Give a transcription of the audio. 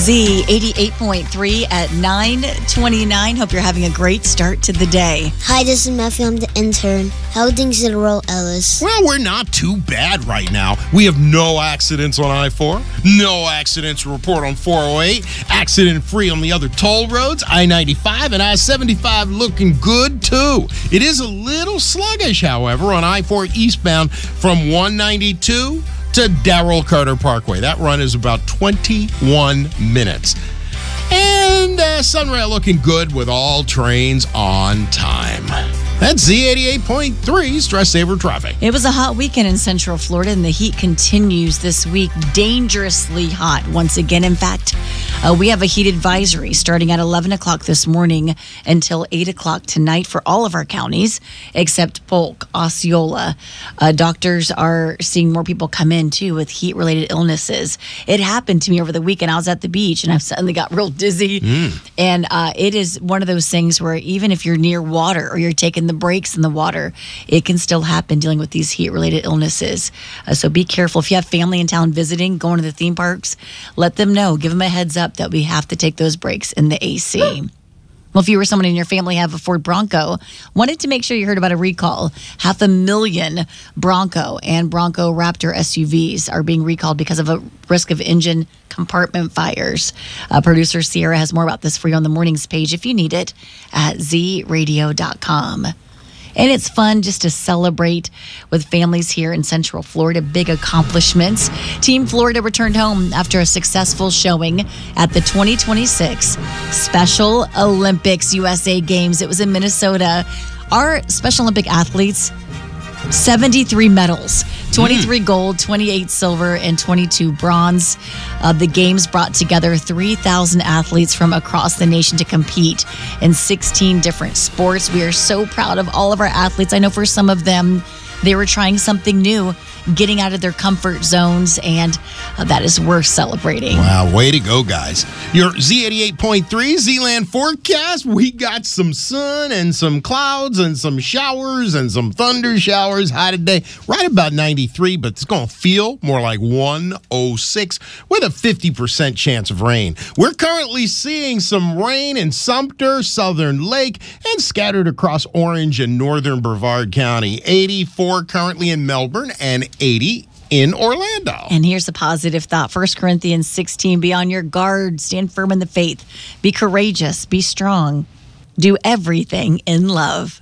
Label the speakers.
Speaker 1: Z 88.3 at 9:29. Hope you're having a great start to the day.
Speaker 2: Hi, this is Matthew. I'm the intern. How are things at Royal Ellis?
Speaker 3: Well, we're not too bad right now. We have no accidents on I-4, no accidents to report on 408, accident-free on the other toll roads, I-95 and I-75 looking good, too. It is a little sluggish, however, on I-4 eastbound from 192 to Darrell Carter Parkway. That run is about 21 minutes. And Sunrail looking good with all trains on time. That's Z88.3 Stress Saver Traffic.
Speaker 1: It was a hot weekend in Central Florida, and the heat continues this week. Dangerously hot once again. In fact, we have a heat advisory starting at 11 o'clock this morning until 8 o'clock tonight for all of our counties, except Polk, Osceola. Doctors are seeing more people come in, too, with heat-related illnesses. It happened to me over the weekend. I was at the beach, and I suddenly got real dizzy. And it is one of those things where even if you're near water or you're taking the breaks in the water, it can still happen dealing with these heat-related illnesses. So be careful. If you have family in town visiting, going to the theme parks, let them know. Give them a heads up that we have to take those breaks in the AC. Well, if you or someone in your family have a Ford Bronco, wanted to make sure you heard about a recall. 500,000 Bronco and Bronco Raptor SUVs are being recalled because of a risk of engine compartment fires. Producer Sierra has more about this for you on the mornings page if you need it at zradio.com. And it's fun just to celebrate with families here in Central Florida. Big accomplishments. Team Florida returned home after a successful showing at the 2026 Special Olympics USA Games. It was in Minnesota. Our Special Olympic athletes, 73 medals, 23 gold, 28 silver, and 22 bronze. The games brought together 3,000 athletes from across the nation to compete in 16 different sports. We are so proud of all of our athletes. I know for some of them, they were trying something new, getting out of their comfort zones, and that is worth celebrating.
Speaker 3: Wow, way to go, guys. Your Z88.3 Z-Land forecast, we got some sun and some clouds and some showers and some thunder showers. High today, right about 93, but it's going to feel more like 106 with a 50% chance of rain. We're currently seeing some rain in Sumter, Southern Lake, and scattered across Orange and Northern Brevard County. 84 currently in Melbourne and 80 in Orlando.
Speaker 1: And here's a positive thought. 1 Corinthians 16, be on your guard, stand firm in the faith, be courageous, be strong, do everything in love.